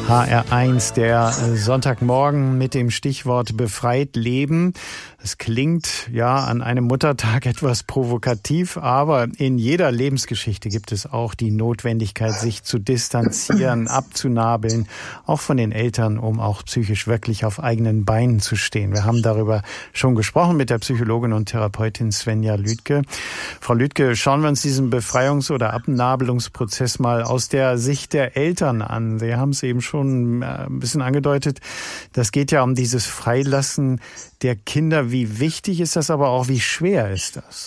HR1, der Sonntagmorgen mit dem Stichwort befreit leben. Es klingt ja an einem Muttertag etwas provokativ, aber in jeder Lebensgeschichte gibt es auch die Notwendigkeit, sich zu distanzieren, abzunabeln, auch von den Eltern, um auch psychisch wirklich auf eigenen Beinen zu stehen. Wir haben darüber schon gesprochen mit der Psychologin und Therapeutin Svenja Lüdke. Frau Lüdke, schauen wir uns diesen Befreiungs- oder Abnabelungsprozess mal aus der Sicht der Eltern an. Sie haben es eben schon ein bisschen angedeutet. Das geht ja um dieses Freilassen der Kinder. Wie wichtig ist das, aber auch wie schwer ist das?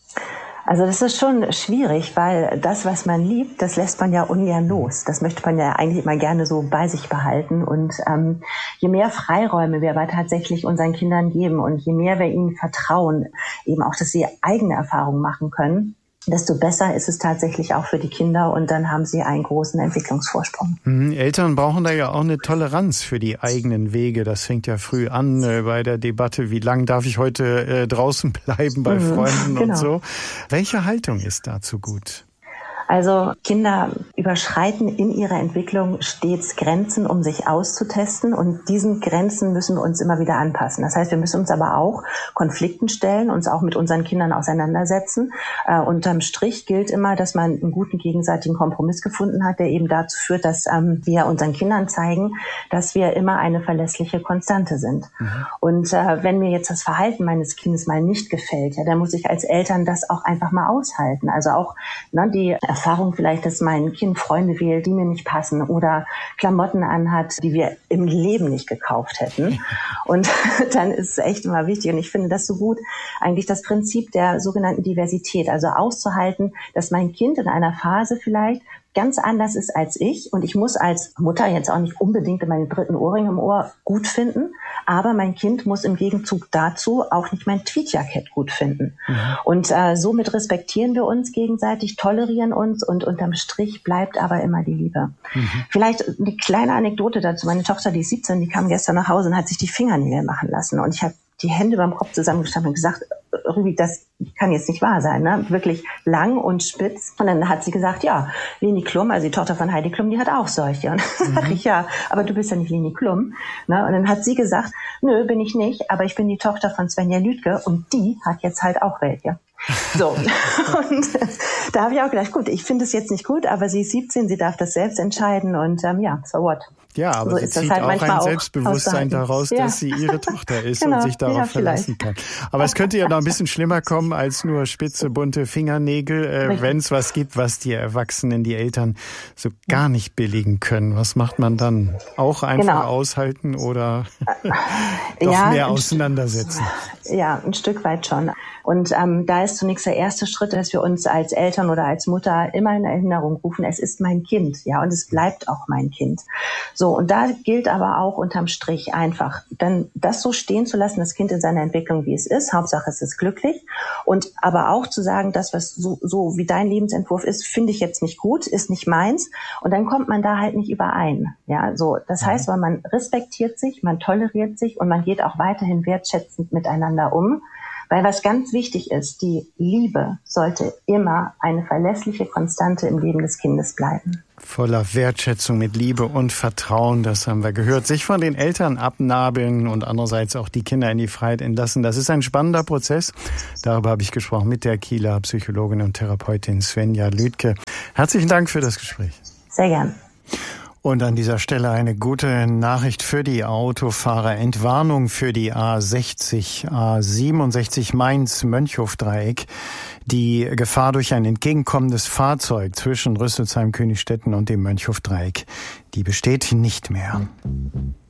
Also das ist schon schwierig, weil das, was man liebt, das lässt man ja ungern los. Das möchte man ja eigentlich immer gerne so bei sich behalten. Und je mehr Freiräume wir aber tatsächlich unseren Kindern geben und je mehr wir ihnen vertrauen, eben auch, dass sie eigene Erfahrungen machen können, desto besser ist es tatsächlich auch für die Kinder und dann haben sie einen großen Entwicklungsvorsprung. Eltern brauchen da ja auch eine Toleranz für die eigenen Wege. Das fängt ja früh an bei der Debatte, wie lange darf ich heute draußen bleiben bei Freunden und so. Welche Haltung ist dazu gut? Also Kinder überschreiten in ihrer Entwicklung stets Grenzen, um sich auszutesten und diesen Grenzen müssen wir uns immer wieder anpassen. Das heißt, wir müssen uns aber auch Konflikten stellen, uns auch mit unseren Kindern auseinandersetzen. Unterm Strich gilt immer, dass man einen guten gegenseitigen Kompromiss gefunden hat, der eben dazu führt, dass wir unseren Kindern zeigen, dass wir immer eine verlässliche Konstante sind. Und wenn mir jetzt das Verhalten meines Kindes mal nicht gefällt, ja, dann muss ich als Eltern das auch einfach mal aushalten. Also auch die Erfahrung vielleicht, dass mein Kind Freunde wählt, die mir nicht passen oder Klamotten anhat, die wir im Leben nicht gekauft hätten. Und dann ist es echt immer wichtig und ich finde das so gut, eigentlich das Prinzip der sogenannten Diversität, also auszuhalten, dass mein Kind in einer Phase vielleicht ganz anders ist als ich und ich muss als Mutter jetzt auch nicht unbedingt meinen dritten Ohrring im Ohr gut finden, aber mein Kind muss im Gegenzug dazu auch nicht mein Tweetjackett gut finden. Und somit respektieren wir uns gegenseitig, tolerieren uns und unterm Strich bleibt aber immer die Liebe. Vielleicht eine kleine Anekdote dazu. Meine Tochter, die ist 17, die kam gestern nach Hause und hat sich die Fingernägel machen lassen und ich habe die Hände beim Kopf zusammengestanden und gesagt, Rübi, das kann jetzt nicht wahr sein, ne? Wirklich lang und spitz. Und dann hat sie gesagt, ja, Leni Klum, also die Tochter von Heidi Klum, die hat auch solche. Und dann sag ich, ja, aber du bist ja nicht Leni Klum. Ne? Und dann hat sie gesagt, nö, bin ich nicht, aber ich bin die Tochter von Svenja Lüdke und die hat jetzt halt auch welche. So, und da habe ich auch gedacht, gut, ich finde es jetzt nicht gut, aber sie ist 17, sie darf das selbst entscheiden und so what. Ja, aber so sie zieht halt auch ein Selbstbewusstsein daraus, dass sie ihre Tochter ist und sich darauf verlassen kann. Aber es könnte ja noch ein bisschen schlimmer kommen als nur spitze, bunte Fingernägel, wenn es was gibt, was die Erwachsenen, die Eltern so gar nicht billigen können. Was macht man dann? Auch einfach aushalten oder doch mehr auseinandersetzen? Ja, ein Stück weit schon. Und da ist zunächst der erste Schritt, dass wir uns als Eltern oder als Mutter immer in Erinnerung rufen, es ist mein Kind, ja, und es bleibt auch mein Kind. So, und da gilt aber auch unterm Strich einfach, dann das so stehen zu lassen, das Kind in seiner Entwicklung, wie es ist, Hauptsache es ist glücklich, und aber auch zu sagen, das, was so wie dein Lebensentwurf ist, finde ich jetzt nicht gut, ist nicht meins, und dann kommt man da halt nicht überein, ja, so. Das heißt, weil man respektiert sich, man toleriert sich und man geht auch weiterhin wertschätzend miteinander um. Weil was ganz wichtig ist, die Liebe sollte immer eine verlässliche Konstante im Leben des Kindes bleiben. Voller Wertschätzung mit Liebe und Vertrauen, das haben wir gehört. Sich von den Eltern abnabeln und andererseits auch die Kinder in die Freiheit entlassen. Das ist ein spannender Prozess. Darüber habe ich gesprochen mit der Kieler Psychologin und Therapeutin Svenja Lüdke. Herzlichen Dank für das Gespräch. Sehr gern. Und an dieser Stelle eine gute Nachricht für die Autofahrer. Entwarnung für die A60, A67 Mainz-Mönchhof-Dreieck. Die Gefahr durch ein entgegenkommendes Fahrzeug zwischen Rüsselsheim, Königstetten und dem Mönchhof-Dreieck, die besteht nicht mehr.